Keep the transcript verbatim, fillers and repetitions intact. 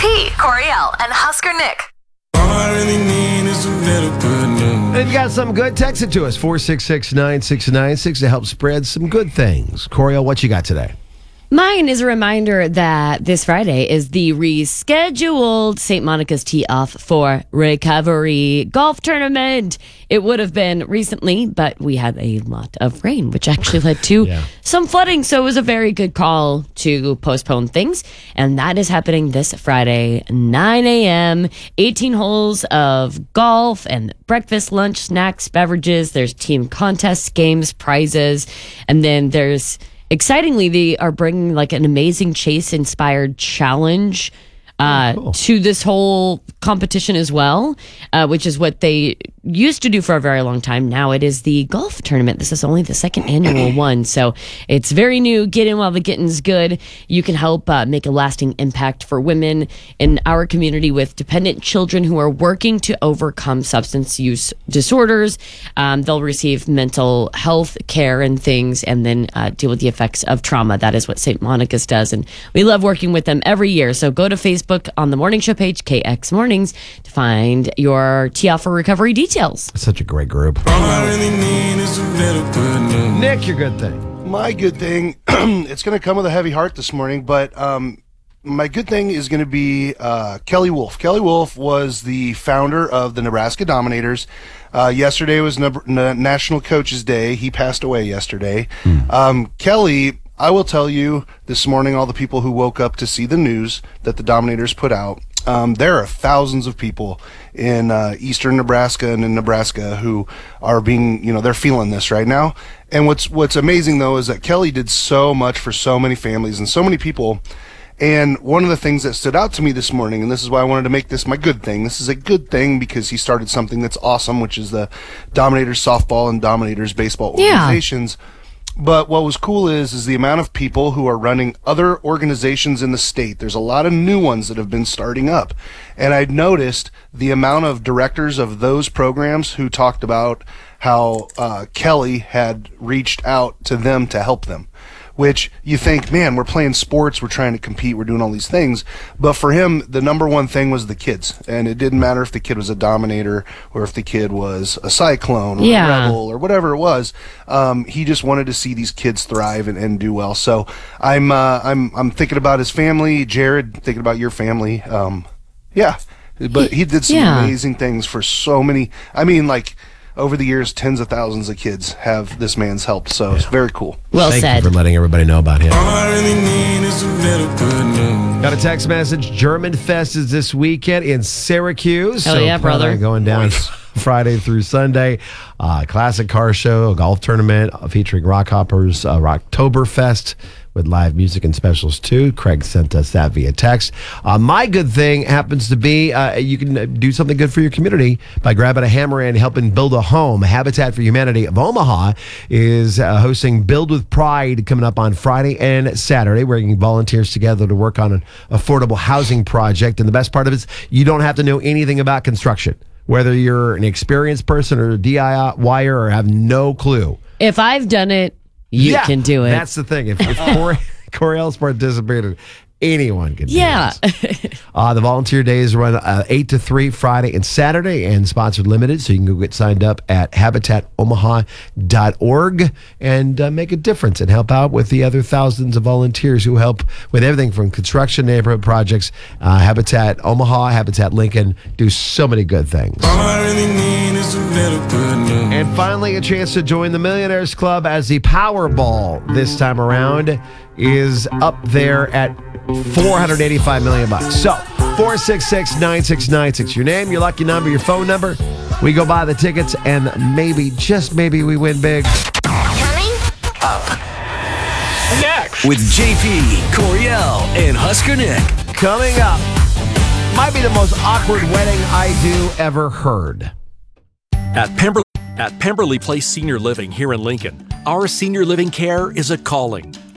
P, Coriel, and Husker Nick. All I really need is a little good news. If you got something good, text it to us, four six six, nine six nine six, to help spread some good things. Coriel, what you got today? Mine is a reminder that this Friday is the rescheduled Saint Monica's Tee-Off for Recovery golf tournament. It would have been recently, but we had a lot of rain, which actually led to Yeah. some flooding. So it was a very good call to postpone things. And that is happening this Friday, nine a.m., eighteen holes of golf and breakfast, lunch, snacks, beverages. There's team contests, games, prizes. And then there's... Excitingly, they are bringing like an Amazing Chase-inspired challenge uh, oh, cool. to this whole competition as well, uh, which is what they used to do for a very long time. Now it is the golf tournament. This is only the second annual one, so it's very new. Get in while the getting's good. You can help uh, make a lasting impact for women in our community with dependent children who are working to overcome substance use disorders. Um, they'll receive mental health care and things, and then uh, deal with the effects of trauma. That is what Saint Monica's does, and we love working with them every year. So go to Facebook on the morning show page, K X Mornings, to find your Tee-Off for Recovery details. Such a great group. All I really need is a little good news. Nick, your good thing. My good thing, it's going to come with a heavy heart this morning, but um, my good thing is going to be uh, Kelly Wolf. Kelly Wolf was the founder of the Nebraska Dominators. Uh, yesterday was N- N- National Coaches Day. He passed away yesterday. Mm. Um, Kelly, I will tell you this morning, all the people who woke up to see the news that the Dominators put out, Um, there are thousands of people in uh, eastern Nebraska and in Nebraska who are being, you know, they're feeling this right now. And what's what's amazing, though, is that Kelly did so much for so many families and so many people. And one of the things that stood out to me this morning, and this is why I wanted to make this my good thing, this is a good thing because he started something that's awesome, which is the Dominators Softball and Dominators Baseball Yeah. organizations. But what was cool is is the amount of people who are running other organizations in the state. There's a lot of new ones that have been starting up. And I'd noticed the amount of directors of those programs who talked about how uh, Kelly had reached out to them to help them. Which you think, man, we're playing sports, we're trying to compete, we're doing all these things. But for him, the number one thing was the kids. And it didn't matter if the kid was a Dominator or if the kid was a Cyclone or Yeah. a Rebel or whatever it was. Um, he just wanted to see these kids thrive and, and do well. So I'm uh, I'm I'm thinking about his family, Jared, thinking about your family. Um, yeah, but he did some Yeah. amazing things for so many. I mean, like, over the years, tens of thousands of kids have this man's helped. So it's very cool. Well Thank said. you for letting everybody know about him. All I really need is a little good news. Got a text message. German Fest is this weekend in Syracuse. Hell yeah, plan on brother. Going down Friday through Sunday. Uh, classic car show, a golf tournament uh, featuring Rock Hoppers, uh, Rocktoberfest with live music and specials too. Craig sent us that via text. Uh, my good thing happens to be uh, you can uh, do something good for your community by grabbing a hammer and helping build a home. Habitat for Humanity of Omaha is uh, hosting Build with Pride coming up on Friday and Saturday, bringing volunteers together to work on an affordable housing project. And the best part of it is you don't have to know anything about construction, whether you're an experienced person or a D I Y er or have no clue. If I've done it, you Yeah, can do it. That's the thing. If, if Corey, Coriel's participated, anyone can do Yeah. this. Uh, the volunteer days run uh, eight to three Friday and Saturday and sponsored limited, so you can go get signed up at habitat omaha dot org and uh, make a difference and help out with the other thousands of volunteers who help with everything from construction, neighborhood projects. uh, Habitat Omaha, Habitat Lincoln do so many good things. All I really need is a little good news. And finally, a chance to join the Millionaires Club as the Powerball this time around is up there at four hundred eighty-five million bucks. So, four six six, nine six nine six. Your name, your lucky number, your phone number. We go buy the tickets, and maybe, just maybe, we win big. Coming Next. With J P, Coriel, and Husker Nick. Coming up, might be the most awkward wedding I do ever heard. At Pemberley, at Pemberley Place Senior Living here in Lincoln, our senior living care is a calling.